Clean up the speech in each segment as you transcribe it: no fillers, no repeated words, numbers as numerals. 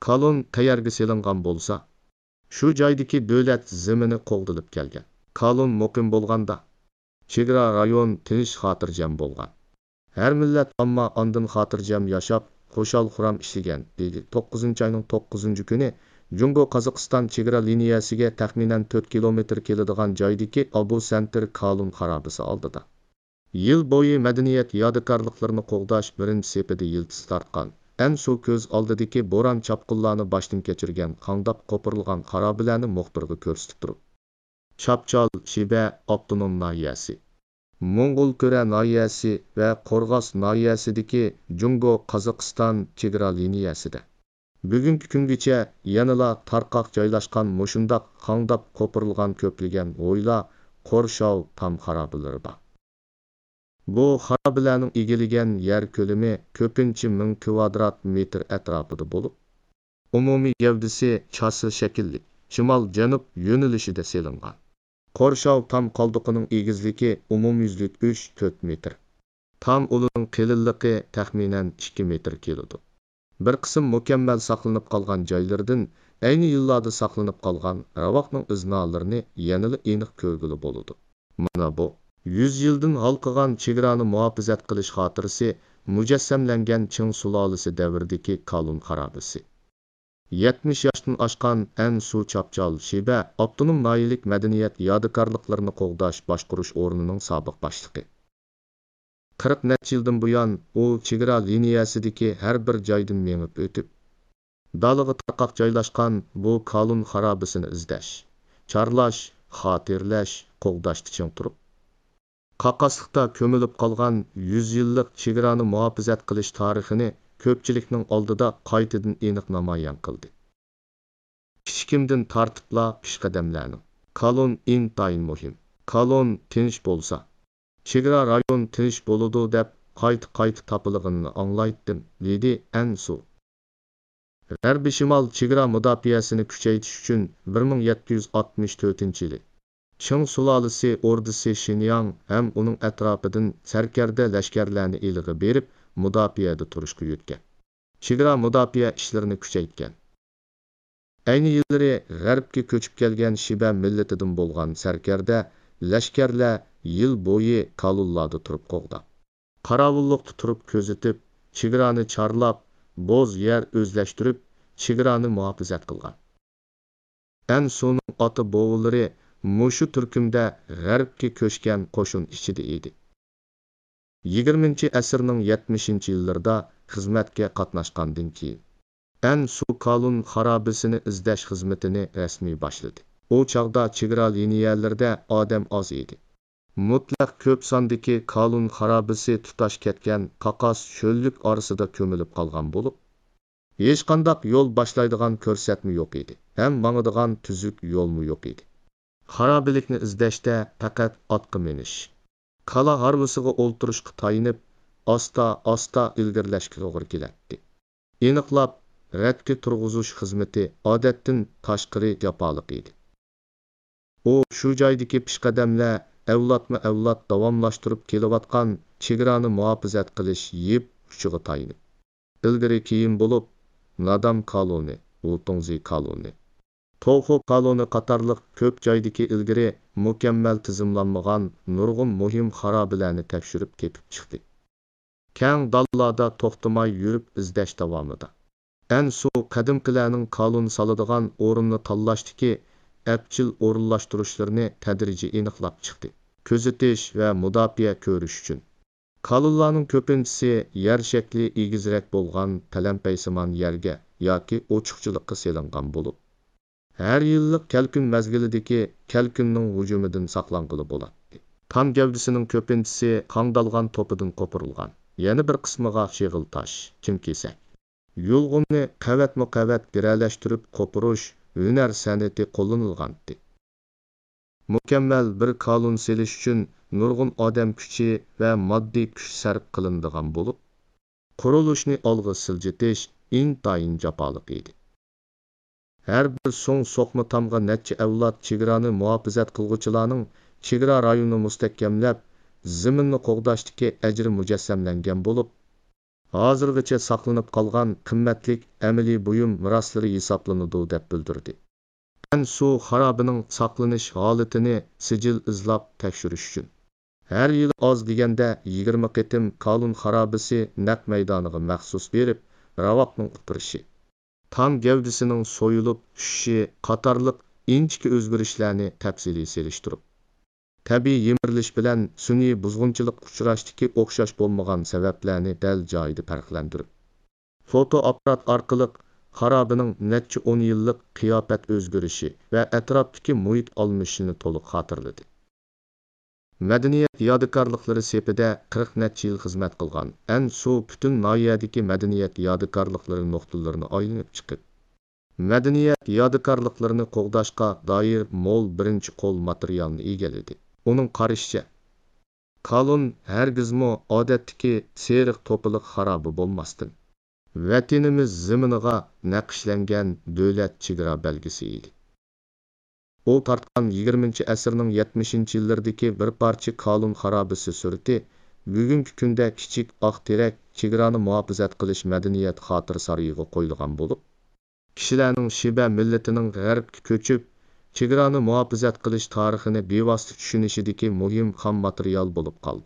Kolon qayerga selingan bo'lsa, shu joydagi davlat zimini qo'g'dilib kelgan. Kolon muqim bo'lganda, chegara rayon tinch xotirjam bo'lgan. Har millat ammo ondan xotirjam yashab, xo'shal-xuram ishlagan, deydi. 9-oyning 9-kuni Jungo Qozog'iston chegara liniyasiga taxminan 4 kilometr keladigan joydagi Abu Center Kolon xarobasi oldida. Yil bo'yi madaniyat yodikorliklarini qo'g'dash birinchi sepida yildiz tortgan. Ansu ko'z oldidagi bo'ron chapqinlarni boshdan kechirgan, qandab qo'pirilgan xarobalarni muxbirga ko'rsatib turib. Chapchal, Shiba, Abtonom nahiyasi, Mo'ng'ulko'ra nahiyasi va Qo'rg'os nahiyasidagi Jungo Qozog'iston chegara liniyasida. Bugungi kungacha yanala tarqoq joylashgan mushundaq qandab qo'pirilgan ko'pligan o'yla, qo'rshov tam xarobalari bor. Bu xarobalarning egillagan yer ko'lami ko'pincha 1000 kvadrat metr atrofida bo'lib, umumiy gavdasi chasi shaklli, shimol-janub yo'nalishida selingan. Qo'rshov tam qoldiqining egizligi umumyuzlik 3-4 metr. Tam uning qalinligi taxminan 2 metr keladi. Bir qism mukammal saqlanib qolgan joylardan ayni yillarda saqlanib qolgan ravoqning iznolarini yanada aniq ko'rgili bo'ladi. Mana bu 100 yildan halqagan chegarani muhofazat qilish xotirasi mujassamlangan Ching sulolasi davridagi Kolon xarobasi. 70 yoshdan oshgan Ansu Chapchal Shiba Abtonom noyilik madaniyat yodikorliklarini qo'g'dash boshqarish o'rnining sobiq boshlig'i. 40 necha yildan buyon u chegara liniyasidagi har bir joydan mengib o'tib, dalaga tarqoq joylashgan bu Kolon xarobasini izlash, chorlash, xotirlash, qo'g'dashda ching turib, qaqasliqda ko'milib qolgan 100 yillik chegarani muhofazat qilish tarixini ko'pchilikning oldida qaytadan aniq namoyon qildi. Kichkimdan tartibla peshqadamlarni. Kolon intayin muhim. Kolon tinch bo'lsa, chegara rayon tinch bo'ladi deb qayta topilig'ini anglaytdim, dedi Ansu. G'arbiy shimol chegara mudofaasini kuchaytirish uchun 1764-yili Ching sulolasi ordisi Shinyang ham uning atrofidan sarkarda lashkarlarni eliga berib, mudofaada turishga yutgan. Chegara mudofaa ishlarini kuchaytgan. Ayni yillari g'arbga ko'chib kelgan Shiba millatidan bo'lgan sarkarda lashkarlar yil bo'yi kolonlarda turib qo'g'dab, qorovullikda turib ko'zitib, chegarani chorlab, bo'z yer o'zlashtirib, chegarani muhofazat qilgan. Ansuning ota bo'g'ilari mushu turkumda g'arbga ko'chgan qo'shin ichida edi. 20-asrning 70-yillarida xizmatga qatnashgandan keyin Ansu Kolon xarobasini izlash xizmatini rasmiy boshladi. U chog'da chegara liniyalarida odam oz edi. Mutlaq ko'p sondagi Kolon xarobasi tutash ketgan qaqos sho'llik orasida ko'milib qolgan bo'lib, hech qanday yo'l boshlaydigan ko'rsatma yo'q edi. Ham mangadigan tuzuk yo'lmi yo'q edi. Xarobalikni izlashda faqat otqa minish, qala harvasiga o'ltirishga tayinib, asta ilgirlashga to'g'ri keladi. Aniqlab radga turg'izish xizmati odatdan tashqari jafoliq edi. U shu joydagi peshqadamlar avlodma-avlod davomlashtirib kelayotgan chegarani muhofazat qilish yeb uchiga tayinib, ilgari keyin bo'lib, Nadam koloni, Ultongzi koloni, To'xu koloni qatorliq ko'p joydagi ilgari mukammal tizimlanmagan nurg'un muhim xarobalarni tekshirib tepib chiqdi. Kang dallarda to'xtamay yurib izlash davomida Ansu qadimqilarning Kolon soladigan o'rinni tanlashdagi apchil o'rinlashtirishlarini tadrijiy aniqlab chiqdi. Ko'zitish va mudofaa ko'rish uchun kolonlarning ko'pinchisi yer shakli egizrak bo'lgan talampaysimon yerga yoki ochiqchilikqa selingan bo'lib, har yillik kalkun mazgilidagi kalkunning hujumidan saqlanqili bo'ladi. Tam gavdasining ko'pinchisi qangdalgan to'pidan qo'pirilgan. Yana bir qismiga shig'il tosh, kimkesak, yulg'unni qavatma-qavat biralashtirib qo'pirish hunar san'ati qo'llanilgandi. Mukammal bir kolon selish uchun nurg'un odam kuchi va moddiy kuch sarf qilinadigan bo'lib, qurilishni olg'a siljitish intayin jafoliq edi. Har bir so'ng so'qma tamga necha avlod chegarani muhofazat qilguvchilarning chegara rayonini mustahkamlab, zaminni qo'g'dashdagi ajri mujassamlangan bo'lib, hozirgacha saqlanib qolgan qimmatlik amaliy buyum meroslari hisoblanadi deb bildirdi. Ansu xarobining saqlanish holatini sijil izlab tekshirish uchun har yil oz deganda 20 qitim Kalun xarobisi naq maydoniga maxsus berib, ravoqning qutirishi, tam gavdisining so'yilib tushishi qatorliq inchki o'zgarishlarni tafsiliy selishtirib, tabiiy yemirilish bilan sun'iy buzg'unchilik uchrashdiki o'xshash bo'lmagan sabablarni dal joyida farqlantirib, fotoapparat orqali xarobining necha 10 yillik qiyofat o'zgarishi va atrofdagi muhit almashishini to'liq xotirladi. Madaniyat yodikorliklari sepida 40 necha yil xizmat qilgan Ansu butun noyadagi madaniyat yodikorliklari nuqtalarini aylanib chiqib, madaniyat yodikorliklarini qo'g'dashga doir mo'l birinchi qo'l materialni egalladi. Uning qarashicha, Kalun hargizmo odatdagi seriq to'piliq xarobi bo'lmasdan, vatanimiz ziminiga naqshlangan davlat chegara belgisi edi. U tartgan 20-asrning 70-yillardagi bir parcha Kalun xarobisi surati bugungi kunda kichik oq terak chegarani muhofazat qilish madaniyat xotir saroyiga qo'yilgan bo'lib, kishilarning Shiba millatining g'arbga ko'chib chegarani muhofazat qilish tarixini bevosita tushunishidagi muhim xom material bo'lib qoldi.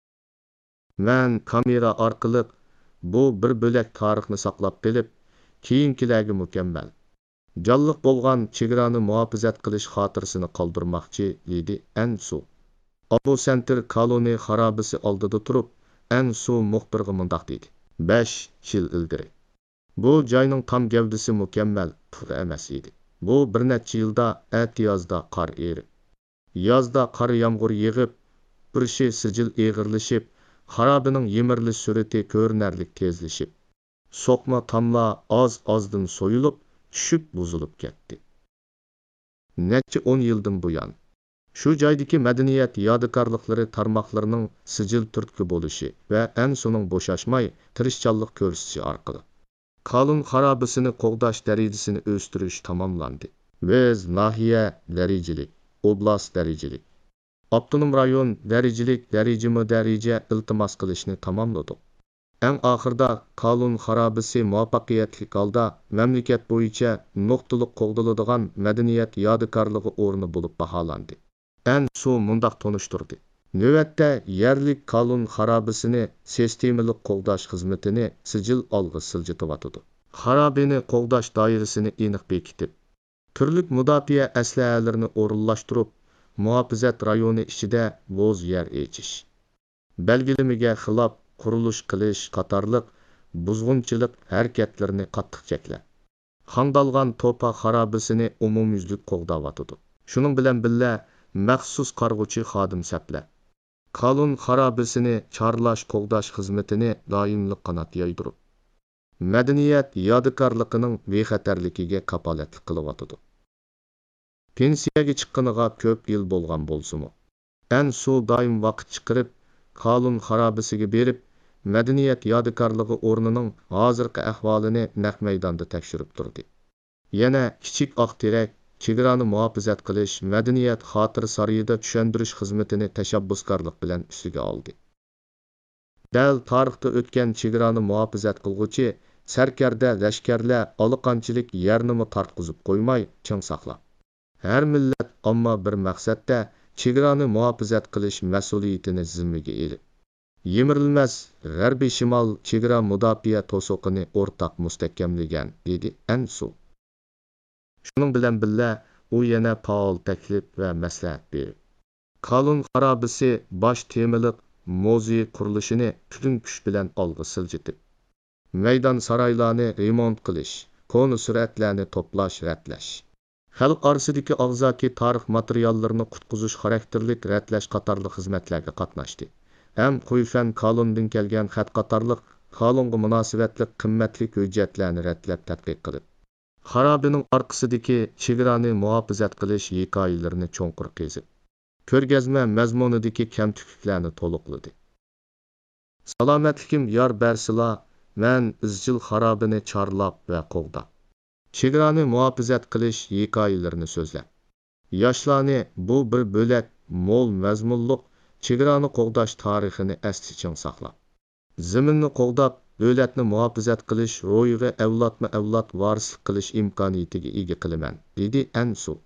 Men kamera orqali bu bir bo'lak tarixni saqlab qilib, keyingilarga mukammal jonliq bo'lgan chegarani muhofazat qilish xotirasini qoldirmoqchi dedi Ansu. Abu Center Kaluni xarobisi oldida turib, Ansu muxbirga mundoq dedi: 5 yil ilgari bu joyning tam gavdisi mukammal puxta emas edi. Bu bir necha yilda yozda qor erib, yozda qor yomg'ir yig'ib, bir şey sijil eg'irlashib, xarobining yemirilish surati ko'rinarli tezlashib, so'qma tomla oz-ozdan so'yilib, tushib buzilib ketdi. Necha 10 yildan buyon shu joydagi madaniyat yodikorliklari tarmoqlarining sijil turtki bo'lishi va Ansuning bo'shashmay tirishchanlik ko'rsatishi orqali Kalun xarobisini qo'g'dash darajasini o'stirish tamomlandi. Biz nahiya darajalik, oblast darajalik, avtonom rayon darajalik daraja iltimos qilishni tamomladik. Eng oxirida Kalun xarobisi muvaffaqiyatli holda mamlakat bo'yicha nuqtaliq qo'g'diladigan madaniyat yodikorligi o'rni bo'lib baholandi. Ansu mundoq tunishtirdi: navbatda yerlik Kalun xarobisini sistemalik qo'g'dash xizmatini sijil olg'i siljitiyotidi. Xarobini qo'g'dash doirasini aniq bekitib, turli mudofaa aslahalarini o'rinlashtirib, muhofazat rayoni ichida bo'z yer echish, belgilamaga xilof qurilish qilish qatorliq buzg'unchilik harakatlarini qattiq cheklab, qandalgan to'pa xarobisini umumyuzlik qo'g'dayotidi. Shuning bilan birga maxsus qarg'uchi xodim saplab, Kalun xarobisini chorlash qo'g'dash xizmatini doimli qanot yoydirib, madaniyat yodikorligining bexatarligiga kapolatlik qilyotidi. Pensiyaga chiqqaniga ko'p yil bo'lgan bo'lsa-mu, Ansu doim vaqt chiqarib Kalun xarobisiga berib, madaniyat yodikorligi o'rnining hozirgi ahvolini naq maydonda tekshirib turdi. Yana kichik oq terak chegarani muhofazat qilish madaniyat xotir saroyida tushuntirish xizmatini tashabbuskorlik bilan ustiga oldi. Dal tarixda o'tgan chegarani muhofazat qilguvchi sarkarda lashkarlar allaqanchalik yerni tartqizib qo'ymay ching saqlab, har millat ammo bir maqsadda chegarani muhofazat qilish mas'uliyatini zimmaga olib, yemirilmas g'arbiy shimol chegara mudofaa to'siqini o'rtaq mustahkamlagan dedi Ansu. Shuning bilan birga u yana faol taklif va maslahat berib, Kalun xarobisi bosh temiliq muzey qurilishini butun kuch bilan olg'a siljitib, maydon saroylarni remont qilish, koni suratlarni to'plash, ratlash, xalq orasidagi og'zaki tarix materiallarini qutqizish xarakterlik ratlash qatorli xizmatlarga qatnashdi. Ham Quyfan Kalundan kelgan xat qatorliq Kalunga munosabatli qimmatli hujjatlarni ratlab tadqiq qilib, xarobining orqasidagi chegarani muhofazat qilish hikoyalarini cho'nqur qezib, ko'rgazma mazmunidagi kamchiliklarni to'liqladi. Salomatlikim yor bersila, men izchil xarobini chorlab va qo'g'dab, chegarani muhofazat qilish hikoyalarini so'zlab, yoshlarni bu bir bo'lak mo'l mazmunliq chegarani qo'g'dash tarixini asti ching saqlab, zaminni qo'g'dab davlatni muhofizat qilish, ro'yiga avlodma avlod varislik qilish imkoniyatiga ega qilaman, dedi Ansu.